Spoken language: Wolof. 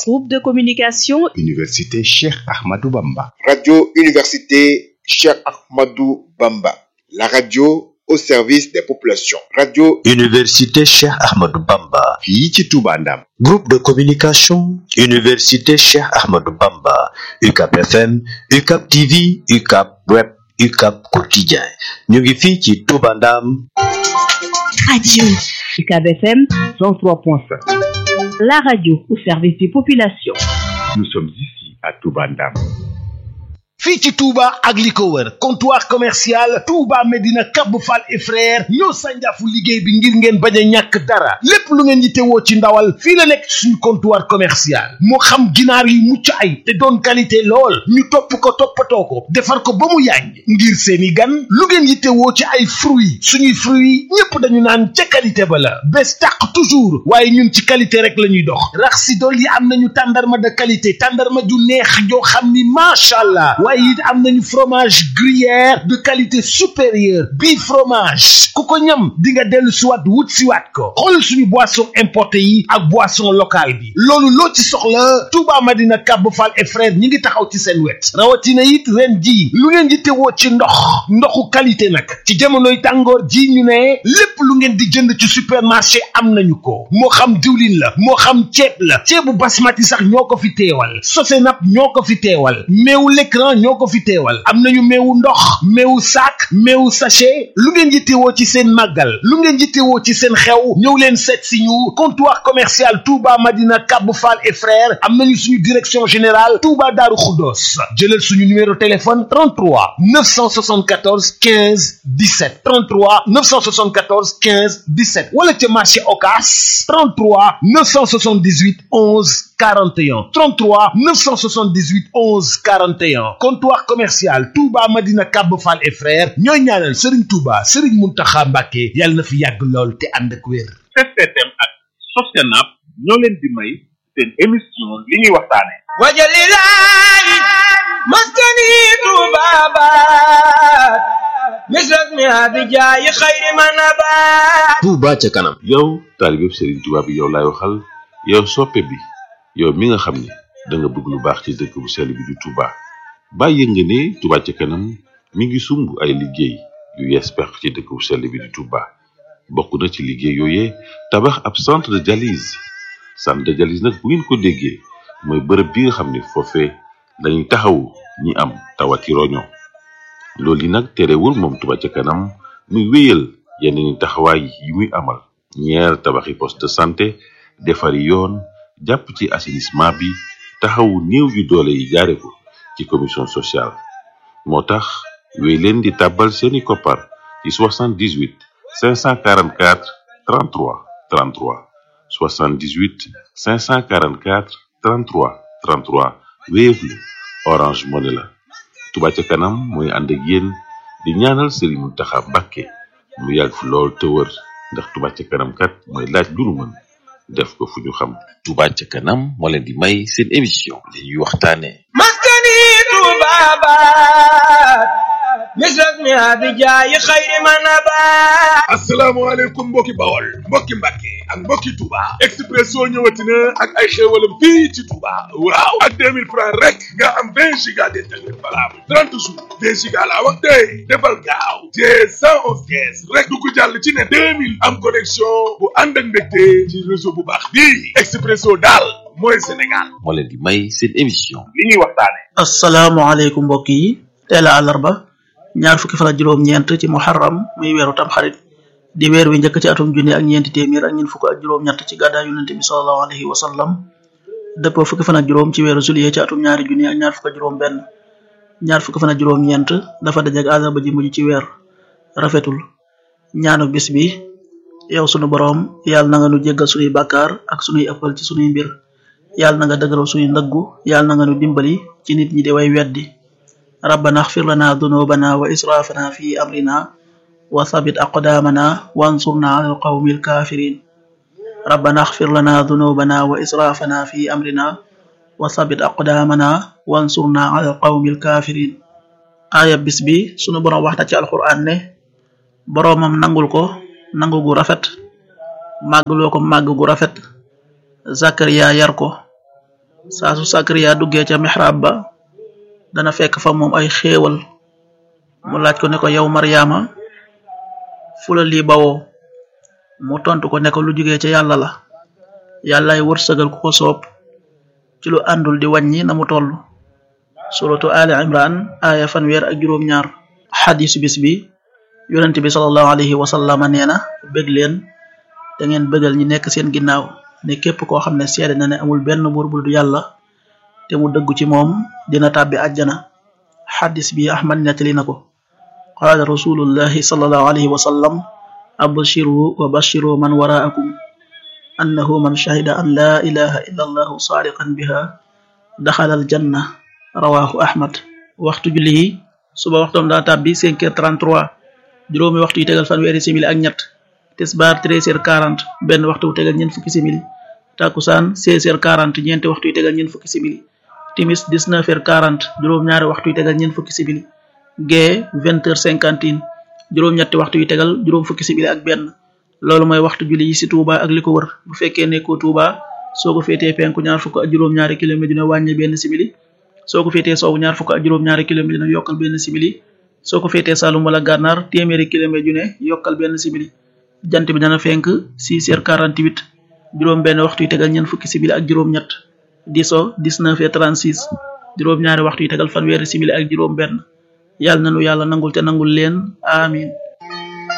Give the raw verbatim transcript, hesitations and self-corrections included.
Groupe de communication Université Cheikh Ahmadou Bamba. Radio Université Cheikh Ahmadou Bamba. La radio au service des populations. Radio Université Cheikh Ahmadou Bamba. fii ci Touba Ndam. Groupe de communication Université Cheikh Ahmadou Bamba. U C A P F M, U C A P T V, U C A P Web, U C A P Quotidien. ñu ngi fii ci Touba Ndam. Radio U C A B F M cent trois point cinq. La radio au service des populations. Nous sommes ici à Touba Ndam. fii ci Touba ak li ko wër comptoir commercial Touba Medina Cap Fall et frère ñoo sànjaafu liggéey bi ngir ngeen bañ a ñàkk dara lépp lu ngeen yittewoo ci ndawal fii la nekk suñu comptoir commercial moo xam ginaar yi mucc ay te doon qualité lool ñu topp ko toppatoo ko defar ko ba mu yànj ngir seeni gan lu ngeen yittewoo ci ay fruits suñuy fruits ñépp dañu naan ca qualité ba la bés tàq toujours waaye ñun ci qualité rek la ñuy dox rax si dool yi am nañu tàndarma de qualité tàndarma ju neex joo xam ni macha allah waaye it am nañu fromage gruyère de qualité supérieure bii fromage ku ko ñam di nga dellu siwaat wut siwaat ko xool suñu boisson importé yi ak boisson locale bi loolu loo ci soxla Touba Madina Cap Fall et frère ñi ngi taxaw ci seen wet rawatina it ren ji lu ngeen di tewoo ci ndox ndoxu qualité nag ci jamonoy tàngoor ji ñu ne lépp lu ngeen di jënd ci supermarché am nañu ko moo xam diwlin la moo xam ceeb la ceebu basmati sax ñoo ko fi teewal Sosenap ñoo ko fi teewal meewu l'écran ñoo ko fi teewal am nañu meewu ndox meewu sac meewu sachet lu ngeen yittewoo ci seen màggal lu ngeen yittewoo ci seen xew ñëw leen seet si ñu comptoir commercial Touba Madina Cap Fall et frères am nañu suñu direction générale Touba Darou Khoudoss jëlal suñu numéro téléphone trente-trois neuf cent soixante-quatorze quinze dix-sept trente-trois neuf cent soixante-quatorze quinze dix-sept wala ca marché Ocass trente-trois neuf cent soixante-dix-huit onze quarante et un trente-trois neuf cent soixante-dix-huit onze quarante et un comptoir commercial Touba Madina Cap Fall et frères ñooy ñaanal Serigne Touba Serigne Mountakha Mbacké yàlla na fi yàgg lool te ànd ak wér. S T M ak Sosenap ñoo leen di may seen émission li ñuy waxtaane wajalilahi maskani tubabat misrak mi abijaayi xayri manabat Touba ca kanam yow taalibe Serigne Touba bi yow laay waxal yow soppe bi yow mi nga xam ne da nga bëgg lu baax ci dëkk bu sell bi di Touba bàyyi nga ne Touba ca kanam mi ngi sumb ay liggéey yu yees pex ci dëkk bu sell bi di Touba bokk na ci liggéey yooyee tabax ab centre de dialyse centre de dialyse nag bu ngeen ko déggee mooy bërëb bi nga xam ne foofee lañuy taxawu ñi am tawati roño loolu yi nag terewul moom Touba ca kanam muy wéyal yeneen taxawaay yi muy amal ñeer tabaxi poste de santé defari yoon jàpp ci assainissement bi taxawu néew yu doole yi jaare ko ci commission sociale moo tax wéy leen di tàbbal seeni koppar ci soixante-dix-huit cinq cent quarante-quatre trente-trois trente-trois soixante-dix-huit cinq cent quarante-quatre trente-trois trente-trois Wave la Orange Money la Touba ca kanam mooy ànd ak yéen di ñaanal Serigne Mountakha Mbacké mu yàgg fi lool te wër ndax Touba ca kanam kat mooy laaj lu nu mën def ko fu ñu xam. Touba ca kanam moo leen di may seen émission li ñuy waxtaane maskani tubabat misrak mi abijaayi xayri manabat asalaamaaleykum mbokki Bawol mbokki Mbàkke ak mbokki Touba Expresso ñëwati na ak ay xéewalam fii ci Touba waaw ak deux mille francs rek nga am vingt giga d'internet valable trente jours vingt giga laa wax tey defal gaaw te cent onze caisse rek du ko jàll ci ne deux mille am connexion bu ànd ak mbégte ci réseau bu baax bii Expresso daal mooy Sénégal moo leen di may seen émission li ñuy waxtaane asalaamaaleykum mbokk yi teel a àllarba ñaar fukki fan ak juróom-ñeent ci muharram muy weeru tamxarit di weer wi njëkk ci atum junni ak ñeenti téeméer ak ñeent fukk ak juróom-ñett ci gàddaay yonent bi sallallahu alayhi wa sallam dëppoo fukki fan ak juróom ci weeru juillet ci atum ñaari junni ak ñaar fukk ak juróom benn ñaar fukki fan ak juróom-ñeent dafa dajeek àllarba ji mujj ci weer rafetul ñaanu bis bi yow sunu boroom yàlla na nga nu jéggal sunuy bàkkaar ak sunuy ëppal ci sunuy mbir yàlla na nga dëgëral sunuy ndëggu yàlla na nga nu dimbali ci nit ñi di way weddi rabbana ighfir lana dhunubana wa israfana fi amrina wa thabbit aqdamana wansurna ala alqawmi alkafirin rabbana ighfir lana dhunubana wa israfana fi amrina wa thabbit aqdamana wansurna ala alqawmi alkafirin aya bis bi sunu borom wax na ci alquran ne boromam nangul ko nangu gu rafet màggloo ko màgg gu rafet Zakariya yar ko saa su Sakariya duggee ca mihrab ba dana fekk fa moom ay xéewal mu laaj ko ne ko yow Maryama fu la lii bawoo mu tontu ko ne ko lu jugee ca yàlla la yàllaay wërsëgal ku ko soob ci lu àndul di wàññi na mu toll. suratu Ali Imran aaya fanweer ak juróom ñaar. xadisu bis bi yonent bi sallallahu alayhi wa sallam nee na bëgg leen da ngeen bëggal ñi nekk seen ginnaaw ne képp koo xam ne seede na ne amul benn buur bu dul yàlla te mu dëggu ci moom dina tàbbi àjjana. xadis bi Ahmad nettali na ko. qaala rasulullahi sallallahu alayhi wa sallam abshiru wa bashiru man waraakum annahu man shahida an la ilaha illa allahu saadiqan biha daxala al janna rawahu Ahmad. waxtu julli yi suba waxtoom daa tàbbi cinq heures trente-trois juróomi waxtu yi tegal fanweeri simili ak ñett. tisbaar treize heures quarante benn waxtu wu tegal ñeent fukki simili. takusaan seize heures quarante ñeenti waxtu yi tegal ñeent fukki simili. timis dix-neuf heures quarante juróom ñaari waxtu yi tegal ñeent fukki simili. gee vingt heures cinquante et un juróom ñetti waxtu yi tegal juróom fukki simili ak benn. loolu mooy waxtu julli yi ci Touba ak li ko wër. bu fekkee nekkoo Touba soo ko féetee penku ñaar fukk ak juróom ñaari kilomètre dina wàññi benn simili. soo ko féetee soowu ñaar fukk ak juróom ñaari kilomètre dina yokkal benn simili. soo ko féetee Saloum wala Gànnaar téeméeri kilomètre yu ne yokkal benn simili. jant bi dana fenk six heures quarante-huit juróom benn waxtu yi tegal ñeent fukki simili ak juróom ñett. diso dix-neuf heures trente-six juróom ñaari waxtu yi tegal fanweeri simili ak juróom benn. yàlla na nu yàlla nangul te nangul leen amin